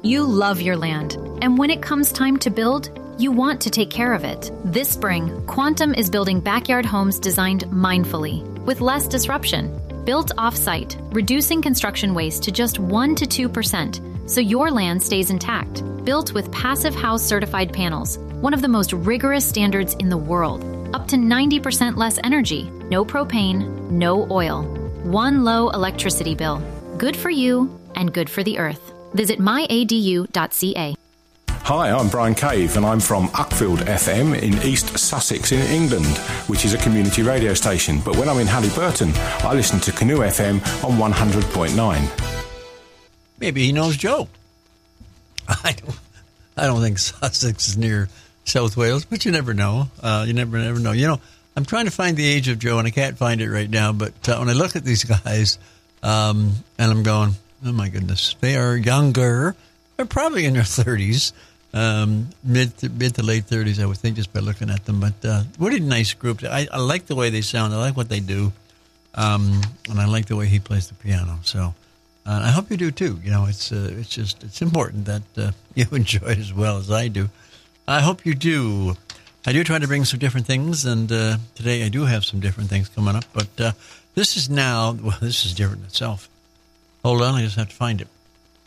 You love your land, and when it comes time to build, you want to take care of it. This spring, Quantum is building backyard homes designed mindfully, with less disruption. Built off-site, reducing construction waste to just 1 to 2%, so your land stays intact. Built with Passive House certified panels, one of the most rigorous standards in the world. Up to 90% less energy, no propane, no oil. One low electricity bill. Good for you and good for the earth. Visit myadu.ca. Hi, I'm Brian Cave and I'm from Uckfield FM in East Sussex in England, which is a community radio station. But when I'm in Halliburton, I listen to Canoe FM on 100.9. Maybe he knows Joe. I don't think Sussex is near South Wales, but you never know. You never know. You know, I'm trying to find the age of Joe, and I can't find it right now. But when I look at these guys, and I'm going, oh my goodness, they are younger. They're probably in their 30s, mid to late 30s, I would think, just by looking at them. But what a nice group. I like the way they sound. I like what they do, and I like the way he plays the piano. So I hope you do too. You know, it's important that you enjoy it as well as I do. I hope you do. I do try to bring some different things, and today I do have some different things coming up. But this is different in itself. Hold on, I just have to find it.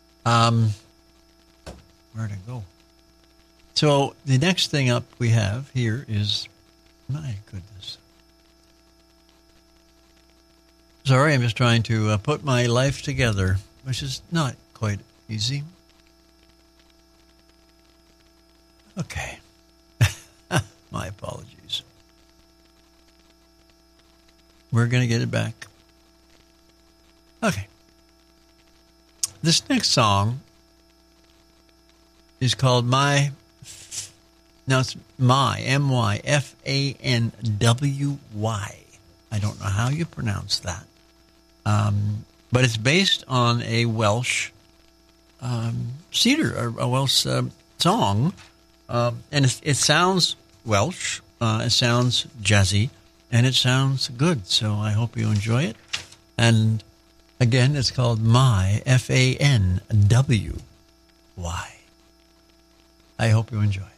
Where'd it go? So the next thing up we have here is, my goodness. Sorry, I'm just trying to put my life together, which is not quite easy. Okay. My apologies. We're going to get it back. Okay. This next song is called My, M-Y-F-A-N-W-Y. I don't know how you pronounce that. But it's based on a Welsh cedar, or a Welsh song. And it sounds Welsh, it sounds jazzy, and it sounds good. So I hope you enjoy it. And again, it's called My, F-A-N-W-Y. I hope you enjoy it.